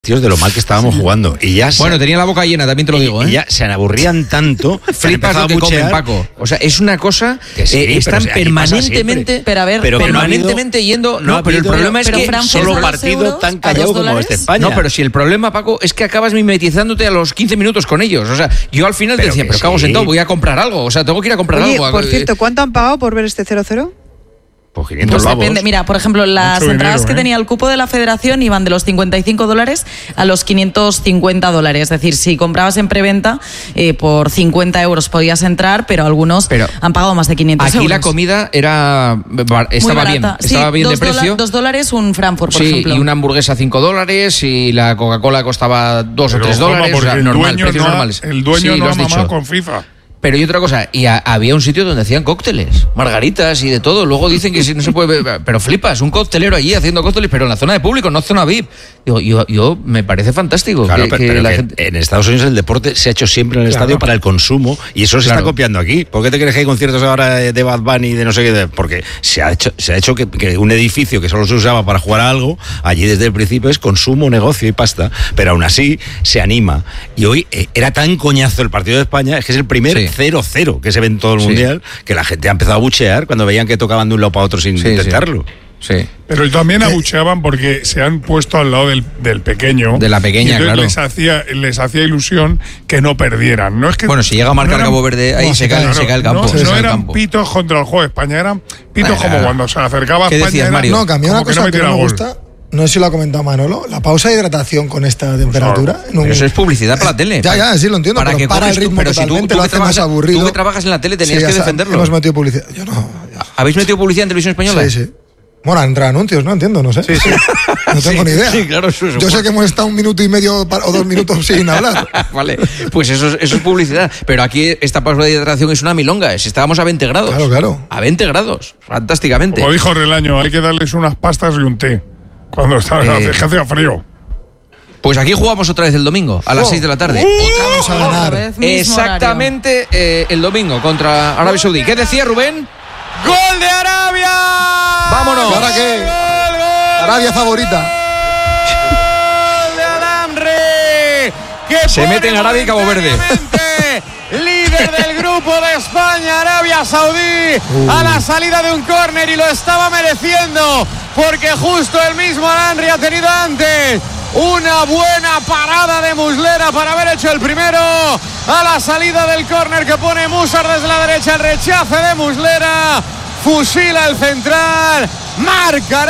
de lo mal que estábamos jugando. Y ya bueno, tenía la boca llena, también te lo digo, ¿eh? Y ya se aburrían tanto. Flipas lo que comen, Paco. O sea, es una cosa que sí, están permanentemente, permanentemente yendo. No, pero el problema es que solo partido tan callado como este España. No, pero si el problema, Paco, es que acabas mimetizándote a los 15 minutos con ellos. O sea, yo al final te decía, pero cago sentado, voy a comprar algo. O sea, tengo que ir a comprar algo. Por cierto, ¿cuánto han pagado por ver este 0-0? Pues 500 pavos. Depende. Mira, por ejemplo, las entradas que tenía el cupo de la federación iban de los $55 a los $550. Es decir, si comprabas en preventa, por 50 euros podías entrar, pero algunos han pagado más de 500 euros. Aquí la comida estaba bien. Estaba bien de precio. $2 un Frankfurt, por ejemplo. Y una hamburguesa $5 y la Coca-Cola costaba $2 o $3. O sea, normal, precios normales. El dueño no ha mamado con FIFA. Pero y otra cosa, había un sitio donde hacían cócteles, margaritas y de todo. Luego dicen que si no se puede beber, pero flipas, un coctelero allí haciendo cócteles, pero en la zona de público, no zona VIP. Digo, yo me parece fantástico. Claro, pero la gente... En Estados Unidos el deporte se ha hecho siempre en el estadio para el consumo y eso se está copiando aquí. ¿Por qué te crees que hay conciertos ahora de Bad Bunny y de no sé qué? Porque se ha hecho que un edificio que solo se usaba para jugar a algo, allí desde el principio es consumo, negocio y pasta. Pero aún así se anima. Y hoy era tan coñazo el partido de España, es que es el primer 0-0 que se ve en todo el mundial, que la gente ha empezado a buchear cuando veían que tocaban de un lado para otro sin intentarlo. Sí. Pero también abucheaban porque se han puesto al lado del pequeño. De la pequeña, y claro. Les hacía ilusión que no perdieran. No es que, bueno, si llega a marcar Cabo Verde, ahí se cae el campo. No eran pitos contra el juego de España, eran pitos como cuando se acercaba a España. ¿Qué decías, Mario? No, cambió una cosa que no me gusta. No sé si lo ha comentado Manolo. La pausa de hidratación con esta temperatura. Eso es publicidad para la tele. Ya, sí lo entiendo. Pero para el ritmo totalmente, lo hace más aburrido. Tú que trabajas en la tele tenías que defenderlo. Hemos metido publicidad. Yo no. ¿Habéis metido publicidad en Televisión Española? Sí. Bueno, entra anuncios, no entiendo, no sé. Sí. No tengo ni idea. Sí, claro, eso Yo sé que hemos estado 1 minuto y medio o 2 minutos sin hablar. Vale, pues eso es publicidad. Pero aquí esta pausa de hidratación es una milonga. Estábamos a 20 grados. Claro. A 20 grados, fantásticamente. Como dijo Relaño, hay que darles unas pastas y un té. Cuando hacía frío. Pues aquí jugamos otra vez el domingo, a las 6 de la tarde. Vamos a ganar. Exactamente el domingo contra Arabia Saudí. ¿Qué decía Rubén? ¡Gol de Arabia! ¡Vámonos! ¿Ahora qué? Arabia favorita. ¡Gol de Alamre! Que se mete en Arabia y Cabo Verde. Líder del grupo de España, Arabia Saudí, a la salida de un córner y lo estaba mereciendo, porque justo el mismo Alamre ha tenido antes una buena parada de Muslera para haber hecho el primero a la salida del córner que pone Mussar desde la derecha, el rechace de Muslera, fusila el central, marca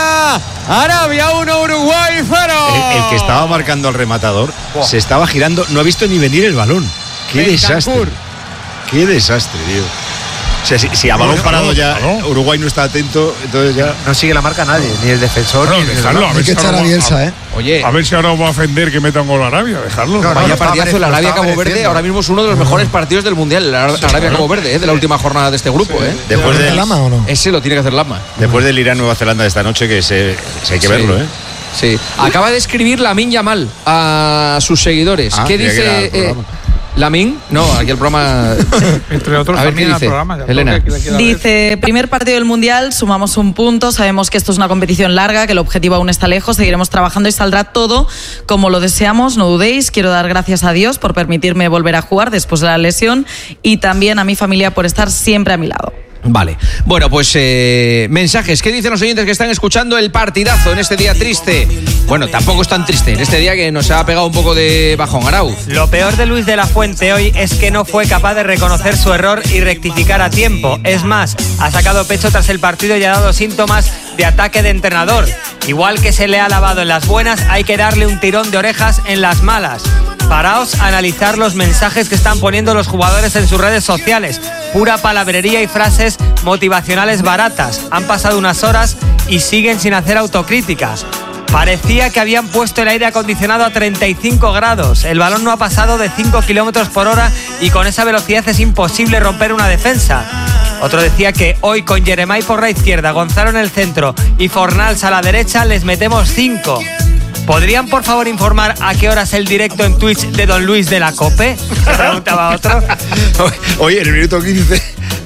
Arabia 1, Uruguay 0. El que estaba marcando al rematador se estaba girando, no ha visto ni venir el balón. ¡Qué desastre! ¡Qué desastre, tío! O sea, si a balón parado ya Uruguay no está atento, entonces ya... No sigue la marca nadie, ni el defensor, ni el dejarlo, Hay que echar a Bielsa, Oye, a ver si ahora va a ofender que meta un gol a Arabia, dejarlo. Vaya partidazo el Arabia-Cabo Verde, ahora mismo es uno de los mejores partidos del Mundial, el Arabia-Cabo Verde, de la última jornada de este grupo. Después de Lama o no? Ese lo tiene que hacer Lama. Después del Irán-Nueva Zelanda de esta noche, que hay que verlo, Sí. Acaba de escribir Lamine Yamal a sus seguidores. ¿Qué dice Lamine? No, aquí el programa... Entre otros, a ver qué dice Elena. Dice, primer partido del Mundial, sumamos un punto, sabemos que esto es una competición larga, que el objetivo aún está lejos, seguiremos trabajando y saldrá todo como lo deseamos, no dudéis. Quiero dar gracias a Dios por permitirme volver a jugar después de la lesión y también a mi familia por estar siempre a mi lado. Vale, bueno, pues mensajes. ¿Qué dicen los oyentes que están escuchando el partidazo en este día triste? Bueno, tampoco es tan triste, en este día que nos ha pegado un poco de bajón. Arauz. Lo peor de Luis de la Fuente hoy es que no fue capaz de reconocer su error y rectificar a tiempo. Es más, ha sacado pecho tras el partido y ha dado síntomas de ataque de entrenador. Igual que se le ha alabado en las buenas, hay que darle un tirón de orejas en las malas. Paraos a analizar los mensajes que están poniendo los jugadores en sus redes sociales. Pura palabrería y frases motivacionales baratas. Han pasado unas horas y siguen sin hacer autocrítica. Parecía que habían puesto el aire acondicionado a 35 grados. El balón no ha pasado de 5 kilómetros por hora y con esa velocidad es imposible romper una defensa. Otro decía que hoy con Jeremai por la izquierda, Gonzalo en el centro y Fornals a la derecha les metemos 5. ¿Podrían, por favor, informar a qué hora es el directo en Twitch de Don Luis de la COPE? Se preguntaba otro. Oye, en el minuto 15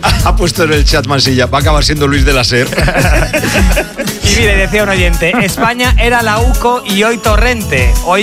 Ha puesto en el chat Mansilla, va a acabar siendo Luis de la Ser. Y mire, decía un oyente, España era la UCO y hoy Torrente. Hoy